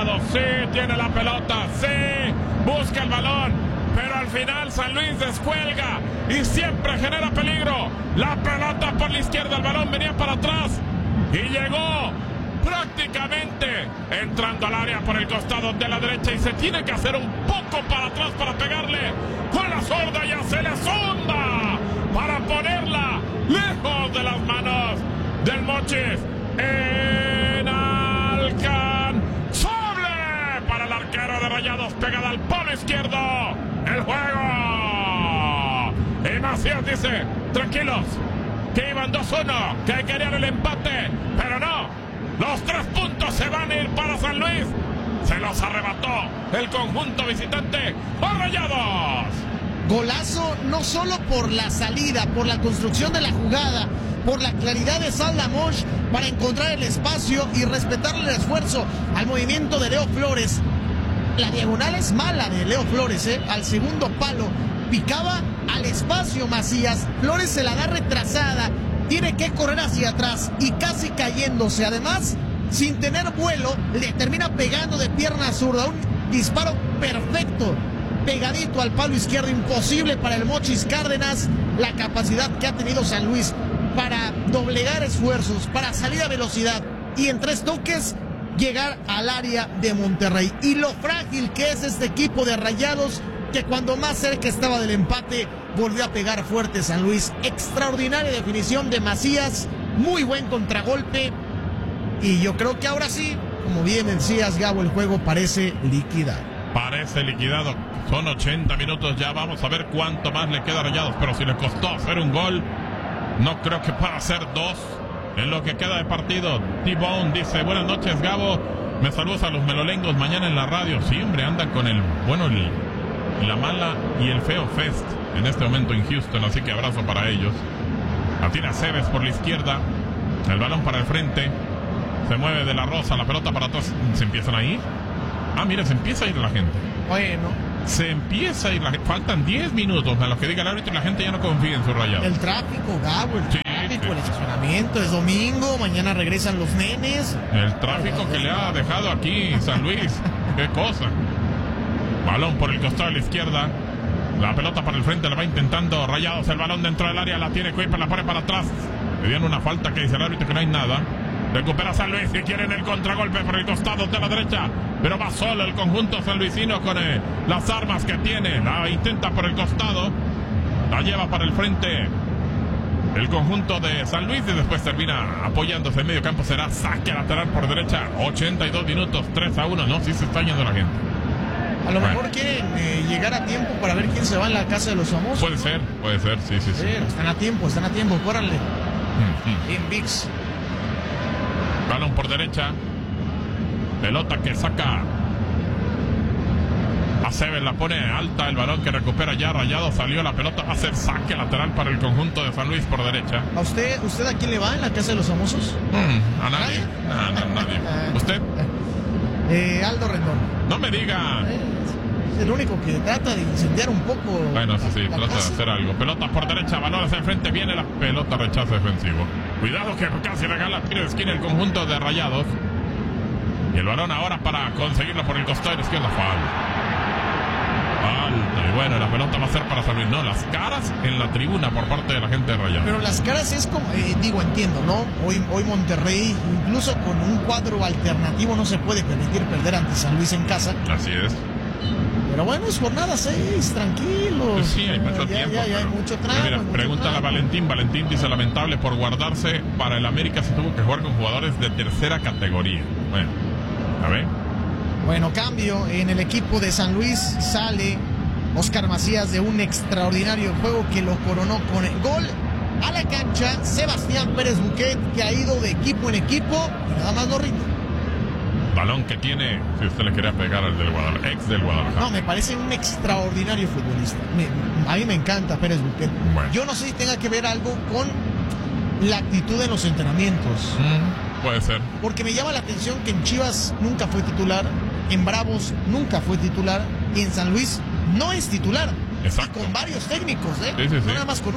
Rayados. Sí, tiene la pelota. Sí, busca el balón. Pero al final San Luis descuelga y siempre genera peligro. La pelota por la izquierda, el balón venía para atrás y llegó prácticamente entrando al área por el costado de la derecha y se tiene que hacer un poco para atrás para pegarle con la zurda. Ya se le zumba para ponerla lejos de las manos del Mochis. Inalcanzable para el arquero de Rayados, pegada al palo izquierdo. El juego. Y Macías dice: tranquilos, que iban 2-1, que querían el empate, pero no. Los 3 puntos se van a ir para San Luis. Se los arrebató el conjunto visitante a Rayados. Golazo no solo por la salida, por la construcción de la jugada, por la claridad de Saldamosh para encontrar el espacio y respetarle el esfuerzo al movimiento de Leo Flores. La diagonal es mala de Leo Flores, al segundo palo. Picaba al espacio Macías. Flores se la da retrasada. Tiene que correr hacia atrás y casi cayéndose. Además, sin tener vuelo, le termina pegando de pierna zurda. Un disparo perfecto, pegadito al palo izquierdo. Imposible para el Mochis Cárdenas. La capacidad que ha tenido San Luis para doblegar esfuerzos, para salir a velocidad y en 3 toques llegar al área de Monterrey. Y lo frágil que es este equipo de Rayados, que cuando más cerca estaba del empate volvió a pegar fuerte San Luis. Extraordinaria definición de Macías, muy buen contragolpe, y yo creo que ahora sí, como bien decías, Gabo, el juego parece liquidado. Parece liquidado. Son 80 minutos ya. Vamos a ver cuánto más le queda a Rayados, pero si le costó hacer un gol, no creo que pueda hacer 2 en lo que queda de partido. T-Bone dice: buenas noches, Gabo, me saludas a los melolengos mañana en la radio. Sí, hombre, andan con el bueno, la mala y el feo fest en este momento en Houston, así que abrazo para ellos. La tiene Aceves por la izquierda, el balón para el frente, se mueve de la Rosa, la pelota para atrás. ¿Se empiezan a ir? Ah, mira, se empieza a ir la gente. Bueno, se empieza a ir la gente. Faltan 10 minutos a los que diga el árbitro y la gente ya no confía en su Rayados. El tráfico, Gabo, el tráfico, el estacionamiento, es domingo, mañana regresan los nenes. El tráfico que le ha dejado aquí San Luis, qué cosa. Balón por el costado de la izquierda, la pelota para el frente, la va intentando Rayados, el balón dentro del área, la tiene Kuiper, la pone para atrás. Le dieron una falta que dice el árbitro que no hay nada. Recupera San Luis y quieren el contragolpe por el costado de la derecha, pero va solo el conjunto sanluisino con las armas que tiene. La intenta por el costado, la lleva para el frente el conjunto de San Luis y después termina apoyándose en medio campo. Será saque lateral por derecha. 82 minutos, 3-1. No, sí se está yendo la gente. A lo mejor quieren llegar a tiempo para ver quién se va en la casa de los famosos. Puede ser, sí. Están a tiempo, córranle. En VIX. Balón por derecha. Pelota que saca Aceves, la pone alta, el balón que recupera ya Rayados, salió la pelota, va a ser saque lateral para el conjunto de San Luis por derecha. ¿A usted a quién le va en la casa de los famosos? A nadie. Nadie. ¿Usted? Aldo Rendón. No me diga. Es el único que trata de incendiar un poco. Bueno, sí, trata de hacer algo. Pelota por derecha, balón hacia el frente, viene la pelota, rechazo defensivo. Cuidado que casi regala tiro de esquina el conjunto de Rayados. Y el balón ahora para conseguirlo por el costado de la izquierda. Falta. Y bueno, la pelota va a ser para San Luis. No, las caras en la tribuna por parte de la gente de Rayados. Pero las caras es como, entiendo, ¿no? Hoy Monterrey, incluso con un cuadro alternativo, no se puede permitir perder ante San Luis en casa. Así es. Pero bueno, es jornada 6, tranquilos. Pues sí, hay mucho tiempo. Ya hay mucho tramo. Mira, pregúntale a Valentín. Valentín dice: lamentable por guardarse para el América, se tuvo que jugar con jugadores de tercera categoría. Bueno, a ver. Bueno, cambio en el equipo de San Luis. Sale Oscar Macías de un extraordinario juego que lo coronó con el gol a la cancha. Sebastián Pérez Buquet, que ha ido de equipo en equipo y nada más lo rinde. Balón que tiene, si usted le quería pegar al del Guadalajara, ex del Guadalajara. No, me parece un extraordinario futbolista. A mí me encanta Pérez Buquet. Bueno. Yo no sé si tenga que ver algo con la actitud en los entrenamientos. Puede ser. Porque me llama la atención que en Chivas nunca fue titular, en Bravos nunca fue titular, y en San Luis no es titular. Exacto. Y con varios técnicos, Sí. No nada más con uno.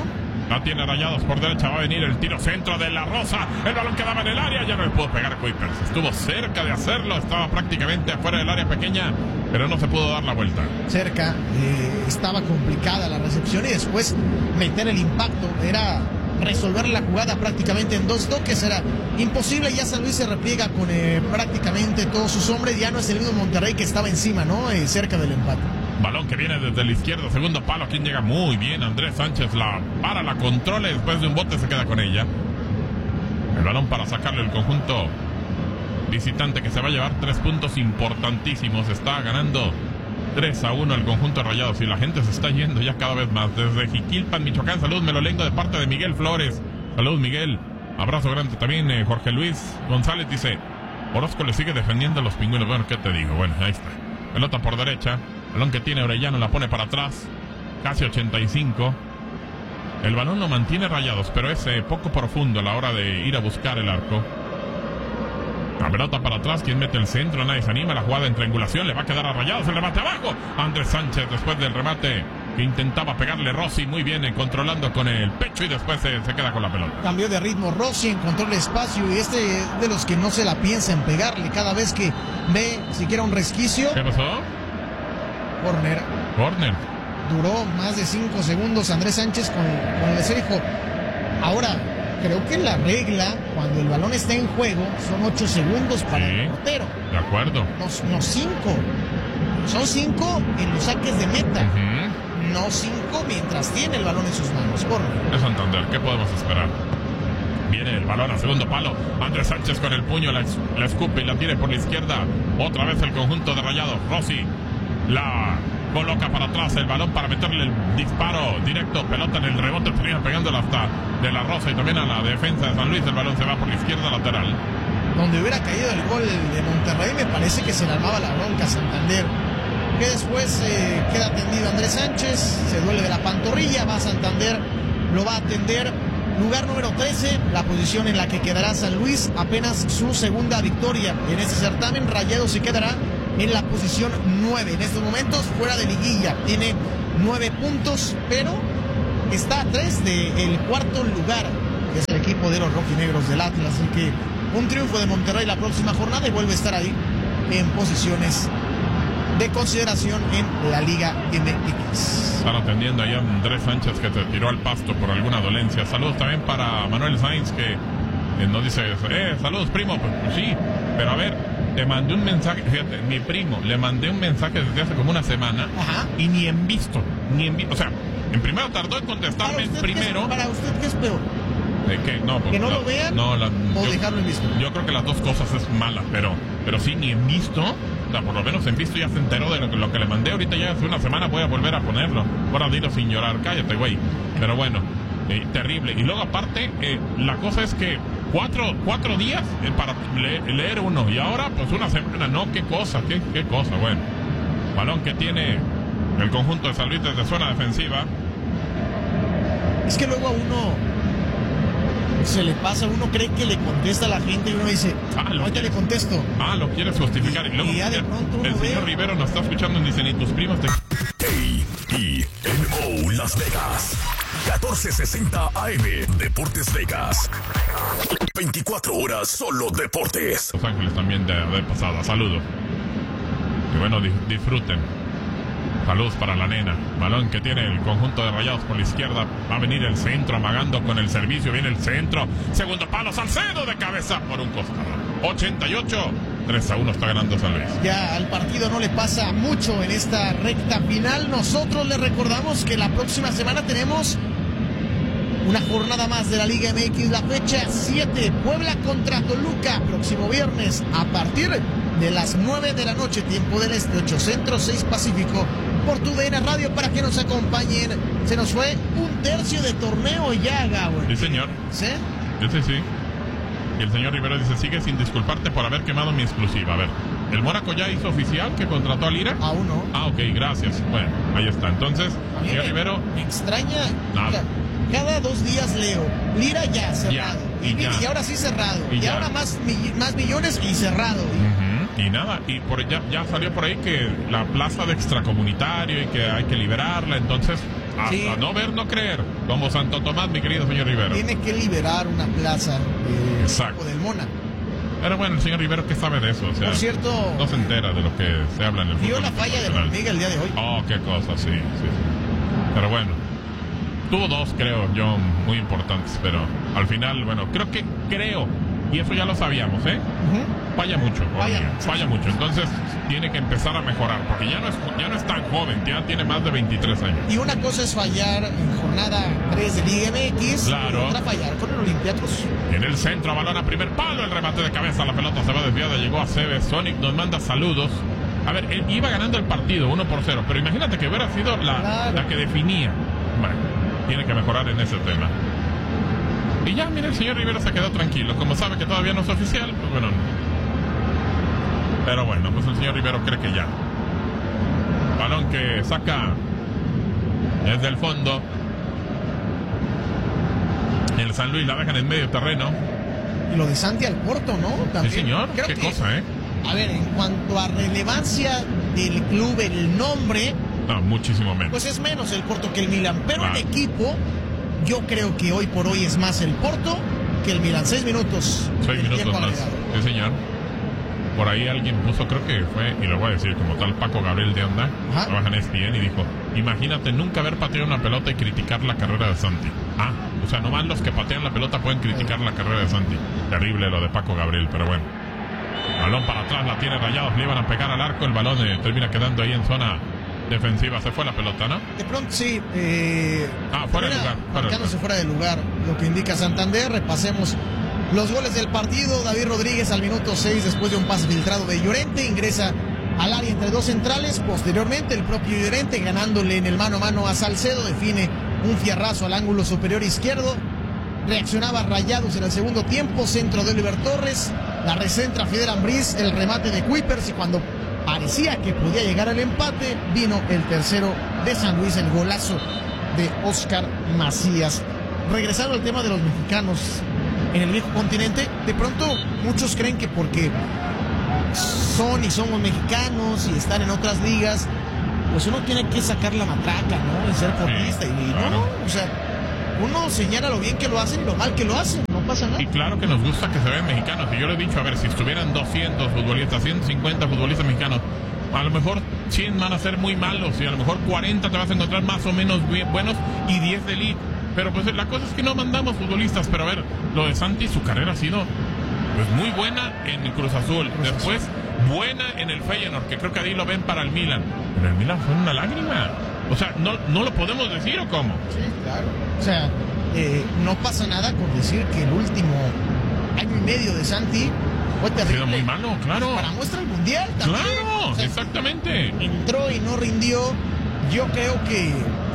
La tiene Rayados por derecha. Va a venir el tiro centro de la Rosa. El balón quedaba en el área. Ya no le pudo pegar Kuipers. Estuvo cerca de hacerlo. Estaba prácticamente afuera del área pequeña, pero no se pudo dar la vuelta. Cerca. Estaba complicada la recepción y después meter el impacto. Era resolver la jugada prácticamente en 2 toques. Era imposible. Ya San Luis se repliega con prácticamente todos sus hombres. Ya no es el mismo Monterrey que estaba encima, ¿no? Cerca del empate. Balón que viene desde la izquierda, segundo palo. Quien llega muy bien, Andrés Sánchez la para, la controla y después de un bote se queda con ella. El balón para sacarle el conjunto visitante, que se va a llevar 3 puntos importantísimos. Está ganando 3-1 el conjunto de Rayados y la gente se está yendo ya cada vez más. Desde Jiquilpan, Michoacán, salud Melolengo de parte de Miguel Flores. Salud, Miguel. Abrazo grande también. Jorge Luis González dice: Orozco le sigue defendiendo a los Pingüinos. Bueno, ¿qué te digo? Bueno, ahí está. Pelota por derecha. Balón que tiene Orellano, la pone para atrás. Casi 85. El balón lo mantiene Rayados, pero es poco profundo a la hora de ir a buscar el arco. La pelota para atrás, quien mete el centro, nadie se anima. La jugada de triangulación le va a quedar a Rayados. El remate abajo. Andrés Sánchez después del remate que intentaba pegarle Rossi. Muy bien, controlando con el pecho y después se queda con la pelota. Cambió de ritmo Rossi, encontró el espacio y de los que no se la piensa en pegarle cada vez que ve siquiera un resquicio. ¿Qué pasó? Corner. Duró más de 5 segundos Andrés Sánchez con el esférico. Ahora, creo que la regla, cuando el balón está en juego, son 8 segundos para el portero. De acuerdo. No 5. Son 5 en los saques de meta. No 5 mientras tiene el balón en sus manos. Corner. Es Santander, ¿qué podemos esperar? Viene el balón a segundo palo. Andrés Sánchez con el puño la escupe y la tiene por la izquierda. Otra vez el conjunto de Rayados. Rossi la coloca para atrás, el balón para meterle el disparo directo, pelota en el rebote, termina pegándolo hasta de la Rosa y también a la defensa de San Luis. El balón se va por la izquierda lateral. Donde hubiera caído el gol de Monterrey, me parece que se le armaba la bronca Santander, que después queda atendido Andrés Sánchez, se duele de la pantorrilla, va a Santander, lo va a atender. Lugar número 13, la posición en la que quedará San Luis, apenas su segunda victoria en este certamen. Rayados se quedará en la posición 9. En estos momentos fuera de liguilla. Tiene 9 puntos, pero está a 3 del cuarto lugar, que es el equipo de los rojinegros del Atlas. Así que un triunfo de Monterrey la próxima jornada y vuelve a estar ahí en posiciones de consideración en la Liga MX. Están atendiendo ahí a Andrés Sánchez, que se tiró al pasto por alguna dolencia. Saludos también para Manuel Sainz, que nos dice: saludos, primo. Pues sí, pero a ver, te mandé un mensaje, fíjate, mi primo, le mandé un mensaje desde hace como una semana. Ajá. Y ni en visto, o sea, en primero tardó en contestarme primero. ¿Para usted qué es peor? ¿Qué? No, pues, ¿que no lo vean o dejarlo en visto? Yo creo que las dos cosas es mala, pero sí, ni en visto. O sea, por lo menos en visto ya se enteró de lo que le mandé. Ahorita ya hace una semana voy a volver a ponerlo. Ahora dilo sin llorar, cállate, güey. Pero bueno, terrible. Y luego aparte, la cosa es que cuatro días para leer uno. Y ahora pues una semana, no, qué cosa. Bueno, balón que tiene el conjunto de San Luis desde zona defensiva. Es que luego a uno se le pasa, uno cree que le contesta a la gente y uno dice: ahorita le contesto. Lo quieres justificar. Y luego ya de pronto el señor Rivero nos está escuchando y dice: ni tus primos te... KEMO Las Vegas 1460 AM Deportes Vegas, 24 horas solo deportes. Los Ángeles también de pasada. Saludos. Y bueno, disfruten. Saludos para la nena. Balón que tiene el conjunto de Rayados por la izquierda. Va a venir el centro, amagando con el servicio. Viene el centro. Segundo palo, Salcedo de cabeza por un costado. 88. 3-1 está ganando San Luis. Ya al partido no le pasa mucho en esta recta final. Nosotros les recordamos que la próxima semana tenemos una jornada más de la Liga MX. La fecha 7. Puebla contra Toluca. Próximo viernes a partir de las 9 de la noche, tiempo del este, 8 centro, 6 pacífico, por TUDN Radio, para que nos acompañen. Se nos fue un tercio de torneo ya, Gabo. Sí, señor. ¿Sí? Sí. Y el señor Rivero dice: sigue sin disculparte por haber quemado mi exclusiva. A ver, ¿el Mónaco ya hizo oficial que contrató a Lira? Aún no. Ok, gracias. Bueno, ahí está. Entonces, señor Rivero... Me extraña... Nada. Cada 2 días leo: Lira ya cerrado. Y ahora sí cerrado. Y ahora más millones y cerrado. Y nada, y ya salió por ahí que la plaza de extracomunitario y que hay que liberarla. Entonces Hasta Sí. no ver, no creer. Como Santo Tomás, mi querido señor Rivero. Tiene que liberar una plaza Exacto. del Mona. Pero bueno, el señor Rivero, ¿qué sabe de eso? O sea, Por cierto, no se entera de lo que se habla en el fútbol vio la falla de internacional. Hormiga el día de hoy. Oh, qué cosa, sí. Pero bueno, tuvo dos, creo yo, muy importantes. Pero al final, bueno, creo, y eso ya lo sabíamos, ¿eh? Ujú. Falla mucho, falla sí. mucho. Entonces tiene que empezar a mejorar, porque ya no es tan joven, ya tiene más de 23 años. Y una cosa es fallar en jornada 3 de Liga MX, Claro. y otra fallar con el Olympiacos. En el centro, balón a primer palo, el remate de cabeza, la pelota se va desviada, llegó a Cebes. Sonic nos manda saludos. A ver, él iba ganando el partido 1-0, pero imagínate que hubiera sido Claro. la que definía. Bueno, tiene que mejorar en ese tema. Y ya, mira, el señor Rivero se quedó tranquilo. Como sabe que todavía no es oficial, pues bueno. Pero bueno, pues el señor Rivero cree que ya. Balón que saca desde el fondo. El San Luis la dejan en medio terreno. Y lo de Santi al Porto, ¿no? Sí, También. señor. Creo Qué que, cosa, ¿eh? A ver, en cuanto a relevancia del club, el nombre, No, muchísimo menos. pues es menos el Porto que el Milan. Pero Claro. el equipo, yo creo que hoy por hoy es más el Porto que el Milan. 6 minutos. 6 el minutos tiempo más. agregado. Sí, señor. Por ahí alguien puso, creo que fue, y lo voy a decir como tal, Paco Gabriel de Onda, Ajá. trabaja en ESPN, y dijo: imagínate nunca haber pateado una pelota y criticar la carrera de Santi. O sea, nomás los que patean la pelota pueden criticar la carrera de Santi. Terrible lo de Paco Gabriel, pero bueno. Balón para atrás, la tiene Rayados, le iban a pegar al arco, el balón termina quedando ahí en zona defensiva. Se fue la pelota, ¿no? De pronto sí. Fuera de termina lugar. marcándose fuera de lugar, lo que indica Santander. Repasemos los goles del partido. David Rodríguez al minuto 6, después de un pase filtrado de Llorente, ingresa al área entre dos centrales. Posteriormente, el propio Llorente, ganándole en el mano a mano a Salcedo, define un fierrazo al ángulo superior izquierdo. Reaccionaba Rayados en el segundo tiempo, centro de Oliver Torres, la recentra Fidel Ambriz, el remate de Kuipers, y cuando parecía que podía llegar al empate, vino el tercero de San Luis, el golazo de Oscar Macías. Regresando al tema de los mexicanos en el viejo continente, de pronto muchos creen que porque son y somos mexicanos y están en otras ligas, pues uno tiene que sacar la matraca, ¿no? Y ser portista. Sí, y claro. no, o sea, uno señala lo bien que lo hacen y lo mal que lo hacen, no pasa nada. Y claro que nos gusta que se vean mexicanos. Y yo le he dicho, a ver, si estuvieran 200 futbolistas, 150 futbolistas mexicanos, a lo mejor 100 van a ser muy malos, y a lo mejor 40 te vas a encontrar más o menos bien buenos, y 10 de elite. Pero pues la cosa es que no mandamos futbolistas. Pero a ver, lo de Santi, su carrera ha sido pues muy buena en el Cruz Azul. Después, buena en el Feyenoord, que creo que ahí lo ven para el Milan. Pero el Milan fue una lágrima. O sea, ¿no lo podemos decir o cómo? Sí, claro. O sea, no pasa nada con decir que el último año y medio de Santi fue Ha terrible. sido muy malo, claro. Para muestra el Mundial también. Claro, O sea, exactamente. entró y no rindió. Yo creo que...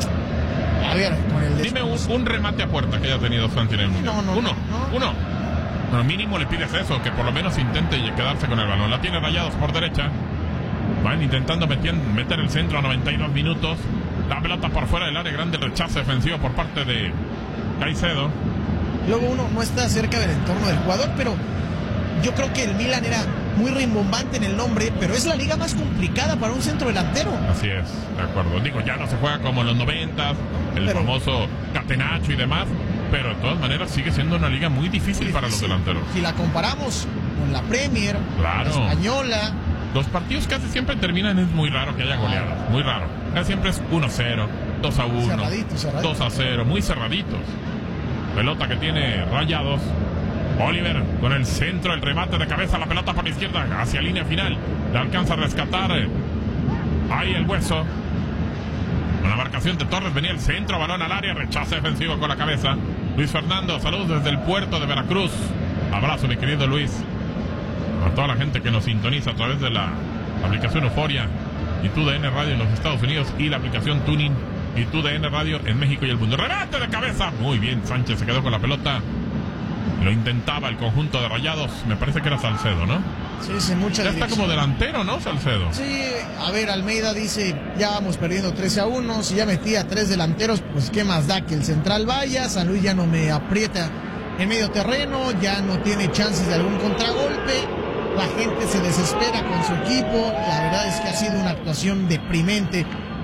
A ver, con el... Dime un remate a puerta que haya tenido Santi en el Mundial. No. Uno. Pero mínimo le pides eso, que por lo menos intente quedarse con el balón. La tiene Rayados por derecha. Van intentando meter el centro a 92 minutos. La pelota por fuera del área grande, rechazo defensivo por parte de Caicedo. Luego uno no está cerca del entorno del jugador, pero yo creo que el Milan era muy rimbombante en el nombre, pero es la liga más complicada para un centro delantero. Así es, de acuerdo. Digo, ya no se juega como en los 90, el Pero- famoso catenacho y demás, pero de todas maneras sigue siendo una liga muy difícil para los delanteros. Si la comparamos con la Premier, Claro. la española, Los partidos casi siempre terminan, es muy raro que haya goleadas, muy raro. Casi siempre es 1-0, 2-1, Cerradito. 2-0, muy cerraditos. Pelota que tiene Rayados. Oliver con el centro, el remate de cabeza, la pelota por la izquierda, hacia línea final. Le alcanza a rescatar ahí el Hueso. Con la marcación de Torres venía el centro, balón al área, rechazo defensivo con la cabeza. Luis Fernando, saludos desde el puerto de Veracruz. Abrazo, mi querido Luis. A toda la gente que nos sintoniza a través de la aplicación Euforia y TUDN Radio en los Estados Unidos, y la aplicación Tuning y TUDN Radio en México y el mundo. ¡Remate de cabeza! Muy bien, Sánchez se quedó con la pelota. Lo intentaba el conjunto de Rayados. Me parece que era Salcedo, ¿no? sí, mucha Ya está dirección. como delantero, ¿no, Salcedo? Sí, a ver, Almeida dice, ya vamos perdiendo 13-1, si ya metía 3 delanteros, pues qué más da que el central vaya. San Luis ya no me aprieta en medio terreno, ya no tiene chances de algún contragolpe, la gente se desespera con su equipo. La verdad es que ha sido una actuación deprimente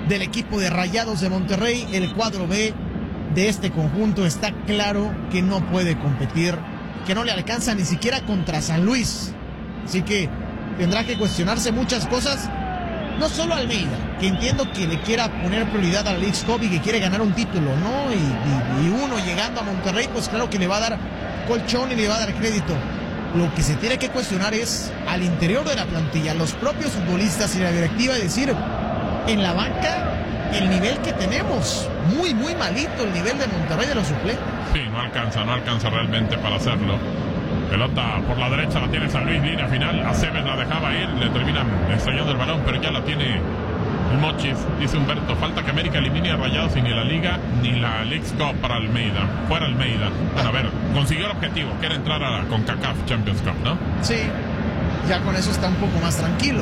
del equipo de Rayados de Monterrey. El cuadro B de este conjunto está claro que no puede competir, que no le alcanza ni siquiera contra San Luis. Así que tendrá que cuestionarse muchas cosas. No solo Almeida, que entiendo que le quiera poner prioridad al Leagues Cup y que quiere ganar un título, ¿no? Y uno llegando a Monterrey, pues claro que le va a dar colchón y le va a dar crédito. Lo que se tiene que cuestionar es al interior de la plantilla, los propios futbolistas y la directiva, decir, en la banca, el nivel que tenemos, muy malito el nivel de Monterrey de los suplentes. Sí, no alcanza realmente para hacerlo. Pelota por la derecha, la tiene San Luis, línea final. Aceves la dejaba ir, le terminan estrellando el balón, pero ya la tiene el Mochis. Dice Humberto, falta que América elimine a Rayados y ni la Liga ni la Leagues Cup para Almeida. Fuera Almeida. Bueno, a ver, consiguió el objetivo, que era entrar a la CONCACAF Champions Cup, ¿no? Sí, ya con eso está un poco más tranquilo.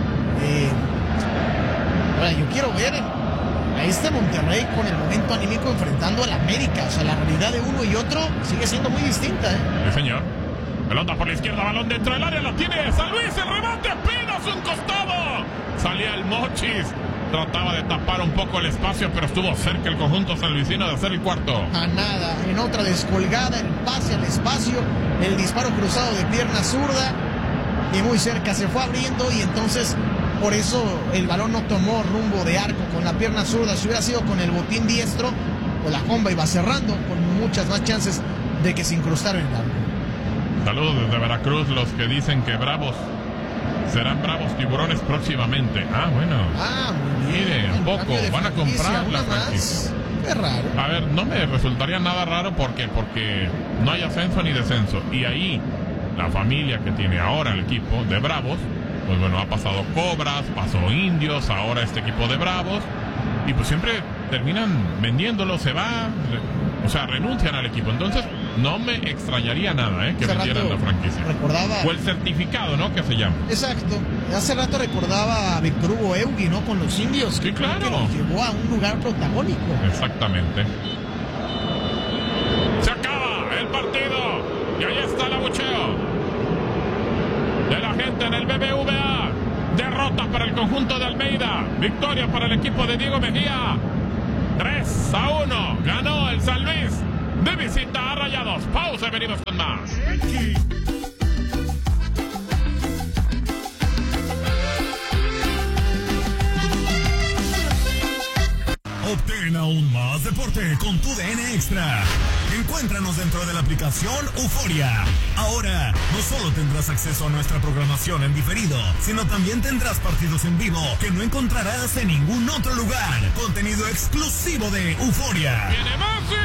Ahora, yo quiero ver a este Monterrey con el momento anímico enfrentando al América. O sea, la realidad de uno y otro sigue siendo muy distinta, ¿eh? Sí, señor. Pelota por la izquierda, balón dentro del área, la tiene San Luis, el remate apenas un costado. Salía el Mochis, trataba de tapar un poco el espacio, pero estuvo cerca el conjunto sanluisino de hacer el cuarto. A nada, en otra descolgada, el pase al espacio, el disparo cruzado de pierna zurda, y muy cerca se fue abriendo, y entonces por eso el balón no tomó rumbo de arco con la pierna zurda. Si hubiera sido con el botín diestro, pues la comba iba cerrando, con muchas más chances de que se incrustara en el arco. Saludos desde Veracruz, los que dicen que Bravos serán Bravos Tiburones próximamente. Ah, bueno. Ah, muy bien. Mire, un poco, van a comprar la franquicia. Qué raro. A ver, no me resultaría nada raro porque no hay ascenso ni descenso. Y ahí, la familia que tiene ahora el equipo de Bravos, pues bueno, ha pasado Cobras, pasó Indios, ahora este equipo de Bravos. Y pues siempre terminan vendiéndolo, se va, o sea, renuncian al equipo. Entonces, no me extrañaría nada, que vendieran la franquicia. Recordaba... O el certificado, ¿no? Que se llama. Exacto. Hace rato recordaba a Víctor Hugo Eugui, ¿no? Con los Indios. Sí, claro. Que los llevó a un lugar protagónico. Exactamente. Se acaba el partido. Y ahí está el abucheo de la gente en el BBVA. Derrota para el conjunto de Almeida. Victoria para el equipo de Diego Mejía. 3-1. Ganó el San Luis de visita a Rayados. Pausa y venimos con más. Obtén aún más deporte con tu DN Extra. Encuéntranos dentro de la aplicación Euforia. Ahora, no solo tendrás acceso a nuestra programación en diferido, sino también tendrás partidos en vivo que no encontrarás en ningún otro lugar. Contenido exclusivo de Euforia. ¡Viene Messi!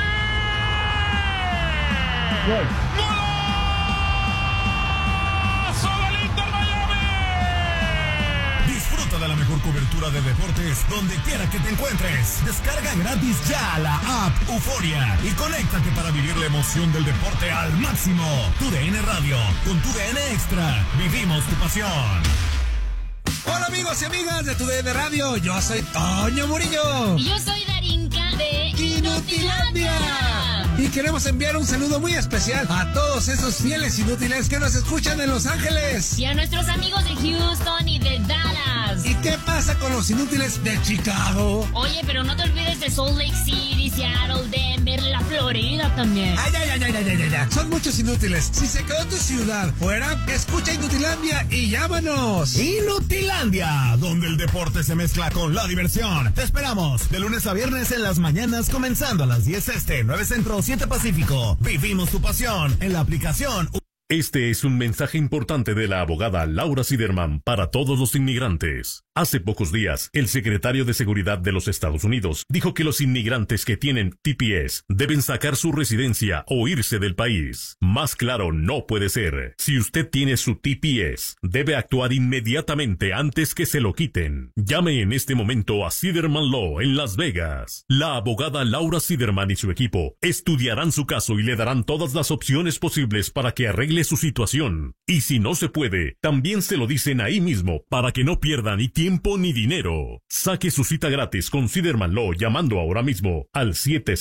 Disfruta de la mejor cobertura de deportes donde quiera que te encuentres. Descarga gratis ya la app Euforia y conéctate para vivir la emoción del deporte al máximo. Tu DN Radio, con tu DN Extra, vivimos tu pasión. Hola amigos y amigas de tu DN Radio, yo soy Toño Murillo. Y yo soy Darinka de Inutilandia. Y queremos enviar un saludo muy especial a todos esos fieles inútiles que nos escuchan en Los Ángeles. Y a nuestros amigos de Houston y de Dallas. ¿Y qué pasa con los inútiles de Chicago? Oye, pero no te olvides de Salt Lake City, Seattle, Denver, la Florida también. Ay. Son muchos inútiles. Si se quedó tu ciudad fuera, escucha Inutilandia y llámanos. Inutilandia, donde el deporte se mezcla con la diversión. Te esperamos de lunes a viernes en las mañanas, comenzando a las 10 este, 9 centro, 7 pacífico. Vivimos tu pasión en la aplicación. Este es un mensaje importante de la abogada Laura Siderman para todos los inmigrantes. Hace pocos días, el secretario de Seguridad de los Estados Unidos dijo que los inmigrantes que tienen TPS deben sacar su residencia o irse del país. Más claro no puede ser. Si usted tiene su TPS, debe actuar inmediatamente antes que se lo quiten. Llame en este momento a Siderman Law en Las Vegas. La abogada Laura Siderman y su equipo estudiarán su caso y le darán todas las opciones posibles para que arregle su situación. Y si no se puede, también se lo dicen ahí mismo para que no pierda ni tiempo ni dinero. Saque su cita gratis con Siderman Law llamando ahora mismo al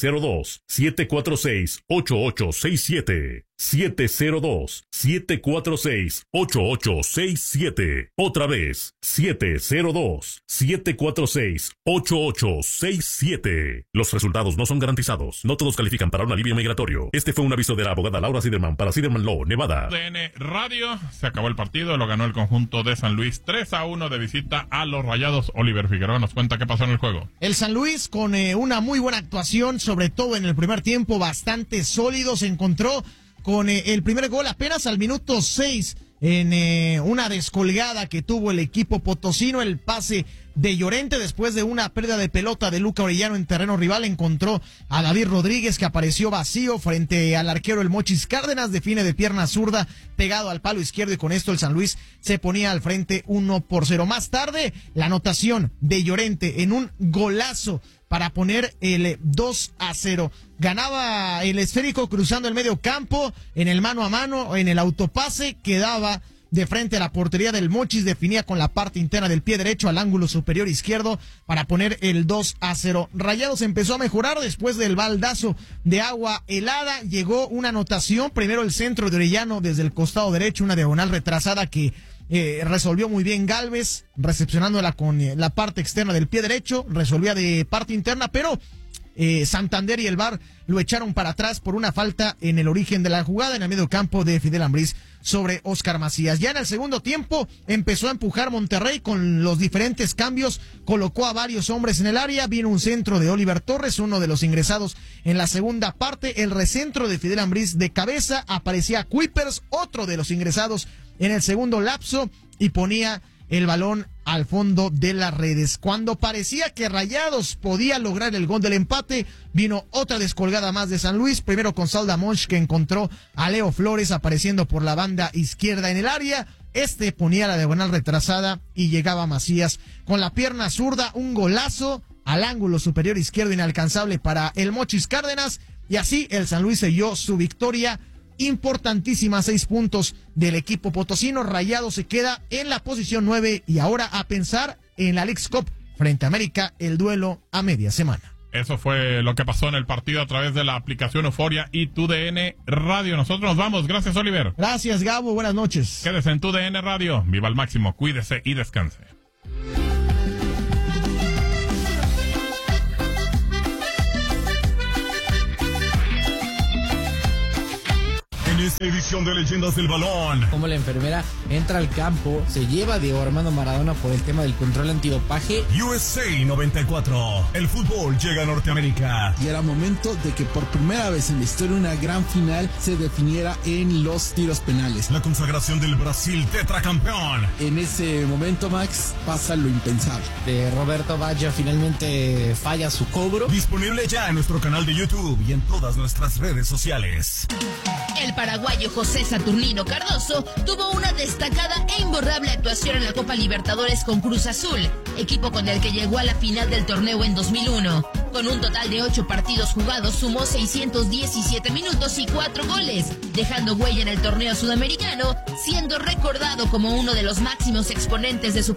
702-746-8867. 702-746-8867. Otra vez, 702-746-8867. Los resultados no son garantizados. No todos califican para un alivio migratorio. Este fue un aviso de la abogada Laura Siderman para Siderman Law, Nevada. TUDN Radio, se acabó el partido, lo ganó el conjunto de San Luis 3-1 de visita a los Rayados. Oliver Figueroa nos cuenta qué pasó en el juego. El San Luis con una muy buena actuación, sobre todo en el primer tiempo, bastante sólido, se encontró con el primer gol apenas al minuto 6 en una descolgada que tuvo el equipo potosino. El pase de Llorente después de una pérdida de pelota de Luca Orellano en terreno rival encontró a David Rodríguez, que apareció vacío frente al arquero el Mochis Cárdenas, define de pierna zurda pegado al palo izquierdo, y con esto el San Luis se ponía al frente 1-0. Más tarde la anotación de Llorente en un golazo para poner el 2-0. Ganaba el esférico cruzando el medio campo, en el mano a mano, en el autopase, quedaba de frente a la portería del Mochis, definía con la parte interna del pie derecho al ángulo superior izquierdo para poner el 2-0. Rayados empezó a mejorar después del baldazo de agua helada, llegó una anotación, primero el centro de Orellano desde el costado derecho, una diagonal retrasada que resolvió muy bien Galvez, recepcionándola con la parte externa del pie derecho, resolvía de parte interna, pero Santander y el VAR lo echaron para atrás por una falta en el origen de la jugada, en el medio campo de Fidel Ambriz sobre Oscar Macías. Ya en el segundo tiempo empezó a empujar Monterrey con los diferentes cambios, colocó a varios hombres en el área, vino un centro de Oliver Torres, uno de los ingresados en la segunda parte, el recentro de Fidel Ambriz de cabeza, aparecía Kuipers, otro de los ingresados en el segundo lapso, y ponía el balón al fondo de las redes. Cuando parecía que Rayados podía lograr el gol del empate, vino otra descolgada más de San Luis, primero con Saldamonch, que encontró a Leo Flores apareciendo por la banda izquierda en el área. Este ponía la diagonal retrasada y llegaba Macías con la pierna zurda, un golazo al ángulo superior izquierdo inalcanzable para el Mochis Cárdenas, y así el San Luis selló su victoria importantísima, 6 puntos del equipo potosino. Rayados se queda en la posición 9 y ahora a pensar en la Leagues Cup frente a América, el duelo a media semana. Eso fue lo que pasó en el partido a través de la aplicación Euforia y TUDN Radio. Nosotros nos vamos. Gracias, Oliver. Gracias, Gabo. Buenas noches. Quédese en TUDN Radio. Viva al máximo. Cuídese y descanse. En esta edición de Leyendas del Balón, como la enfermera entra al campo, se lleva a Diego Armando Maradona por el tema del control antidopaje. USA 94, el fútbol llega a Norteamérica. Y era momento de que por primera vez en la historia una gran final se definiera en los tiros penales. La consagración del Brasil tetracampeón. En ese momento, Max, pasa lo impensable. De Roberto Baggio finalmente falla su cobro. Disponible ya en nuestro canal de YouTube y en todas nuestras redes sociales. El paraguayo José Saturnino Cardoso tuvo una destacada e imborrable actuación en la Copa Libertadores con Cruz Azul, equipo con el que llegó a la final del torneo en 2001. Con un total de 8 partidos jugados, sumó 617 minutos y 4 goles, dejando huella en el torneo sudamericano, siendo recordado como uno de los máximos exponentes de su